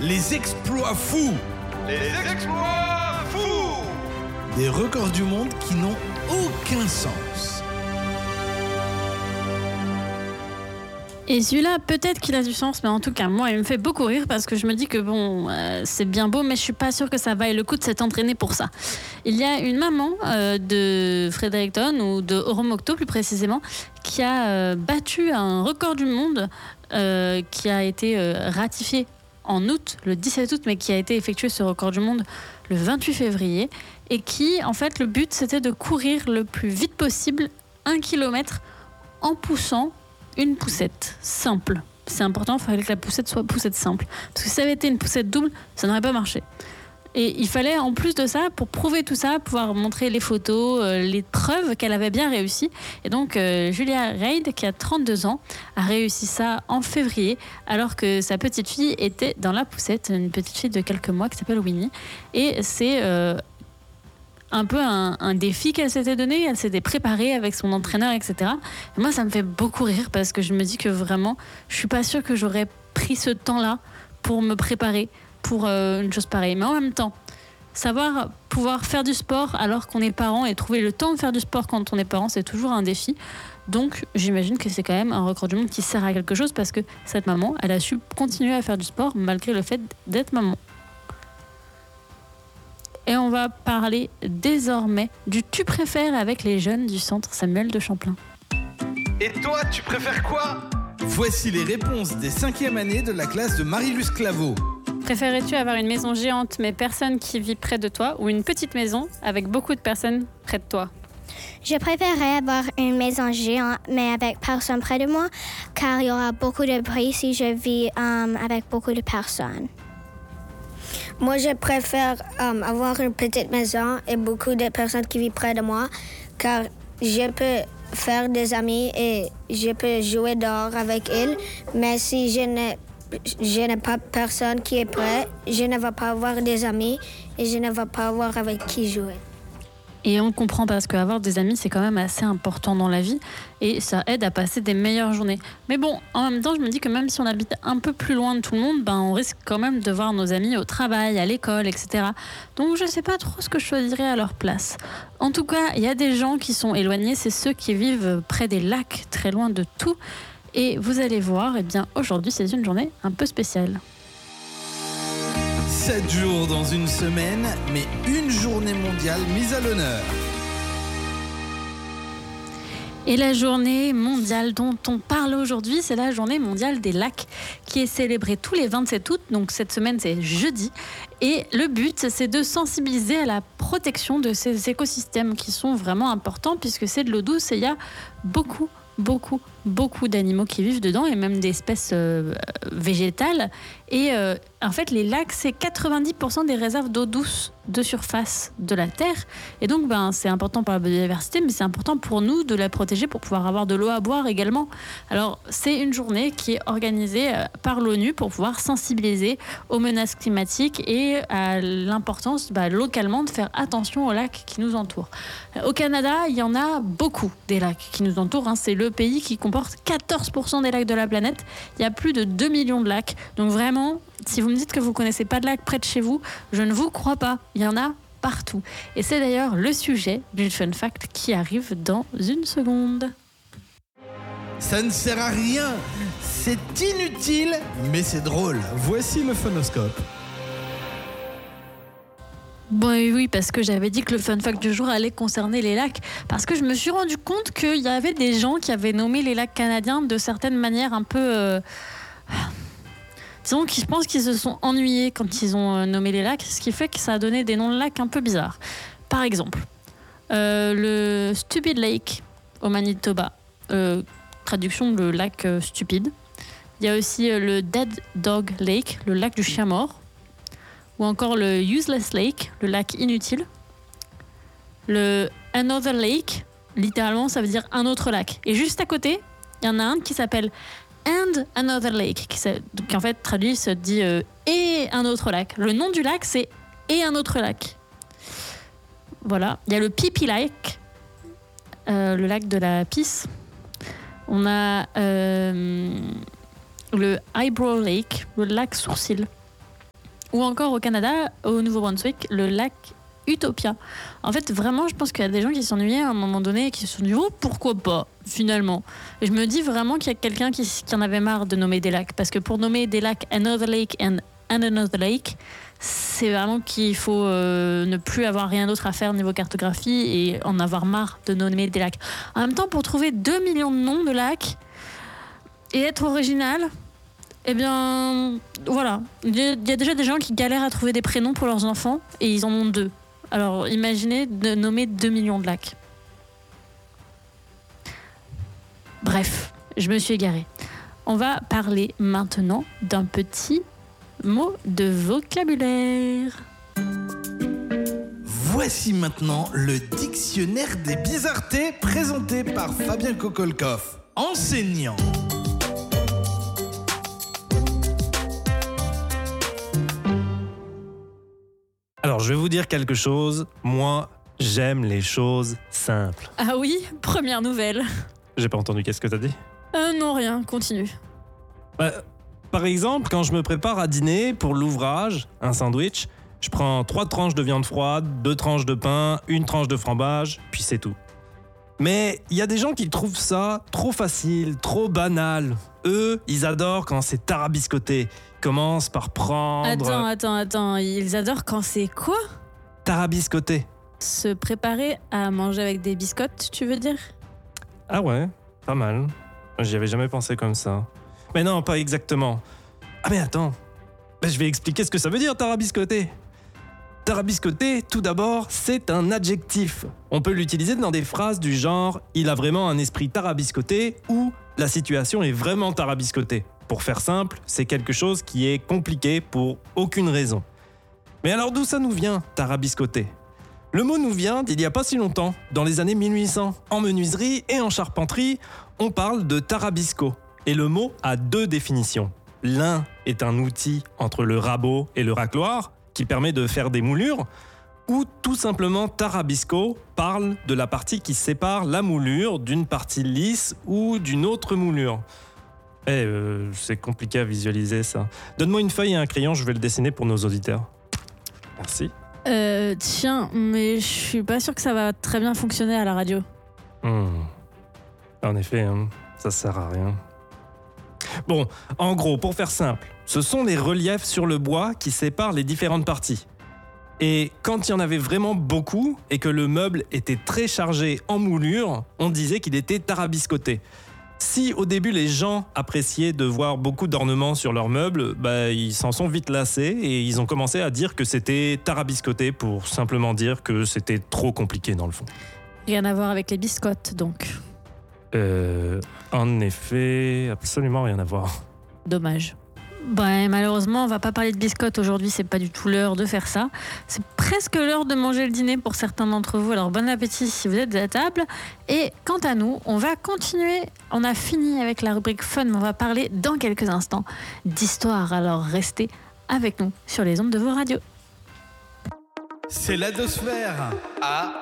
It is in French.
Les exploits fous. Les exploits fous. Des records du monde qui n'ont aucun sens. Et celui-là, peut-être qu'il a du sens, mais en tout cas, moi, il me fait beaucoup rire parce que je me dis que bon, c'est bien beau, mais je suis pas sûre que ça vaille le coup de s'être entraîné pour ça. Il y a une maman de Fredericton, ou de Oromocto plus précisément, qui a battu un record du monde qui a été ratifié en août, le 17 août, mais qui a été effectué, ce record du monde, le 28 février, et qui, en fait, le but, c'était de courir le plus vite possible 1 kilomètre en poussant une poussette simple. C'est important, il fallait que la poussette soit poussette simple. Parce que si ça avait été une poussette double, ça n'aurait pas marché. Et il fallait, en plus de ça, pour prouver tout ça, pouvoir montrer les photos, les preuves qu'elle avait bien réussi. Et donc, Julia Reid, qui a 32 ans, a réussi ça en février, alors que sa petite fille était dans la poussette, une petite fille de quelques mois qui s'appelle Winnie. Et c'est un peu un défi qu'elle s'était donné. Elle s'était préparée avec son entraîneur, etc. Et moi, ça me fait beaucoup rire parce que je me dis que vraiment, je suis pas sûre que j'aurais pris ce temps-là pour me préparer pour une chose pareille. Mais en même temps, savoir pouvoir faire du sport alors qu'on est parent et trouver le temps de faire du sport quand on est parent, c'est toujours un défi. Donc, j'imagine que c'est quand même un record du monde qui sert à quelque chose parce que cette maman, elle a su continuer à faire du sport malgré le fait d'être maman. Et on va parler désormais du tu préfères avec les jeunes du centre Samuel de Champlain. Et toi, tu préfères quoi? Voici les réponses des 5e années de la classe de Marie-Luce Claveau. Préférais-tu avoir une maison géante mais personne qui vit près de toi ou une petite maison avec beaucoup de personnes près de toi? Je préférerais avoir une maison géante mais avec personne près de moi car il y aura beaucoup de bruit si je vis avec beaucoup de personnes. Moi, je préfère avoir une petite maison et beaucoup de personnes qui vivent près de moi car je peux faire des amis et je peux jouer dehors avec eux. Mais si je n'ai pas personne qui est près, je ne vais pas avoir des amis et je ne vais pas avoir avec qui jouer. Et on comprend parce qu'avoir des amis, c'est quand même assez important dans la vie et ça aide à passer des meilleures journées. Mais bon, en même temps, je me dis que même si on habite un peu plus loin de tout le monde, on risque quand même de voir nos amis au travail, à l'école, etc. Donc je ne sais pas trop ce que je choisirais à leur place. En tout cas, il y a des gens qui sont éloignés, c'est ceux qui vivent près des lacs, très loin de tout. Et vous allez voir, aujourd'hui, c'est une journée un peu spéciale. 7 jours dans une semaine, mais une journée mondiale mise à l'honneur. Et la journée mondiale dont on parle aujourd'hui, c'est la journée mondiale des lacs qui est célébrée tous les 27 août. Donc cette semaine, c'est jeudi. Et le but, c'est de sensibiliser à la protection de ces écosystèmes qui sont vraiment importants puisque c'est de l'eau douce et il y a beaucoup d'animaux qui vivent dedans et même d'espèces végétales. Et en fait, les lacs, c'est 90% des réserves d'eau douce de surface de la Terre. Et donc, c'est important pour la biodiversité, mais c'est important pour nous de la protéger pour pouvoir avoir de l'eau à boire également. Alors, c'est une journée qui est organisée par l'ONU pour pouvoir sensibiliser aux menaces climatiques et à l'importance localement de faire attention aux lacs qui nous entourent. Au Canada, il y en a beaucoup des lacs qui nous entourent. C'est le pays qui comporte 14% des lacs de la planète. Il y a plus de 2 millions de lacs. Donc vraiment, si vous me dites que vous ne connaissez pas de lacs près de chez vous, je ne vous crois pas. Il y en a partout. Et c'est d'ailleurs le sujet du Fun Fact qui arrive dans une seconde. Ça ne sert à rien, c'est inutile, mais c'est drôle. Voici le Phonoscope. Bon, oui, parce que j'avais dit que le fun fact du jour allait concerner les lacs, parce que je me suis rendu compte qu'il y avait des gens qui avaient nommé les lacs canadiens de certaines manières un peu... Disons qu'ils pensent qu'ils se sont ennuyés quand ils ont nommé les lacs, ce qui fait que ça a donné des noms de lacs un peu bizarres. Par exemple, le Stupid Lake au Manitoba, traduction le lac stupide. Il y a aussi le Dead Dog Lake, le lac du chien mort. Ou encore le Useless Lake, le lac inutile. Le Another Lake, littéralement ça veut dire un autre lac. Et juste à côté, il y en a un qui s'appelle And Another Lake, qui en fait traduit se dit et un autre lac. Le nom du lac c'est et un autre lac. Voilà, il y a le Pee Pee Lake, le lac de la pisse. On a le Eyebrow Lake, le lac sourcil. Ou encore au Canada, au Nouveau-Brunswick, le lac Utopia. En fait, vraiment, je pense qu'il y a des gens qui s'ennuyaient à un moment donné et qui se sont dit « Oh, pourquoi pas ?» finalement. Et je me dis vraiment qu'il y a quelqu'un qui en avait marre de nommer des lacs. Parce que pour nommer des lacs Another Lake and Another Lake, c'est vraiment qu'il faut ne plus avoir rien d'autre à faire niveau cartographie et en avoir marre de nommer des lacs. En même temps, pour trouver 2 millions de noms de lacs et être original, eh bien, voilà. Il y a déjà des gens qui galèrent à trouver des prénoms pour leurs enfants et ils en ont 2. Alors, imaginez de nommer 2 millions de lacs. Bref, je me suis égarée. On va parler maintenant d'un petit mot de vocabulaire. Voici maintenant le dictionnaire des bizarretés présenté par Fabien Kokolkov, enseignant. Alors, je vais vous dire quelque chose. Moi, j'aime les choses simples. Ah oui, première nouvelle. J'ai pas entendu, qu'est-ce que t'as dit ? Non, rien, continue. Par exemple, quand je me prépare à dîner pour l'ouvrage, un sandwich, je prends 3 tranches de viande froide, 2 tranches de pain, 1 tranche de fromage, puis c'est tout. Mais il y a des gens qui trouvent ça trop facile, trop banal. Eux, ils adorent quand c'est tarabiscoté. Ils commencent par prendre... Attends, ils adorent quand c'est quoi ? Tarabiscoté. Se préparer à manger avec des biscottes, tu veux dire ? Ah ouais, pas mal. J'y avais jamais pensé comme ça. Mais non, pas exactement. Ah mais attends, je vais expliquer ce que ça veut dire, tarabiscoté. Tarabiscoté, tout d'abord, c'est un adjectif. On peut l'utiliser dans des phrases du genre « il a vraiment un esprit tarabiscoté » ou « la situation est vraiment tarabiscotée ». Pour faire simple, c'est quelque chose qui est compliqué pour aucune raison. Mais alors d'où ça nous vient, tarabiscoté ? Le mot nous vient d'il n'y a pas si longtemps, dans les années 1800. En menuiserie et en charpenterie, on parle de tarabisco. Et le mot a 2 définitions. L'un est un outil entre le rabot et le racloir, qui permet de faire des moulures, ou tout simplement tarabisco parle de la partie qui sépare la moulure d'une partie lisse ou d'une autre moulure. C'est compliqué à visualiser ça. Donne-moi une feuille et un crayon, je vais le dessiner pour nos auditeurs. Merci. Tiens, mais je suis pas sûre que ça va très bien fonctionner à la radio. En effet, ça sert à rien. Bon, en gros, pour faire simple, ce sont les reliefs sur le bois qui séparent les différentes parties. Et quand il y en avait vraiment beaucoup et que le meuble était très chargé en moulure, on disait qu'il était tarabiscoté. Si au début les gens appréciaient de voir beaucoup d'ornements sur leurs meubles, ils s'en sont vite lassés et ils ont commencé à dire que c'était tarabiscoté pour simplement dire que c'était trop compliqué dans le fond. Rien à voir avec les biscottes, donc. En effet, absolument rien à voir. Dommage. Malheureusement, on va pas parler de biscottes aujourd'hui, c'est pas du tout l'heure de faire ça. C'est presque l'heure de manger le dîner pour certains d'entre vous, alors bon appétit si vous êtes à table. Et quant à nous, on va continuer, on a fini avec la rubrique fun, mais on va parler dans quelques instants d'histoire, alors restez avec nous sur les ondes de vos radios. C'est l'Adosphère. A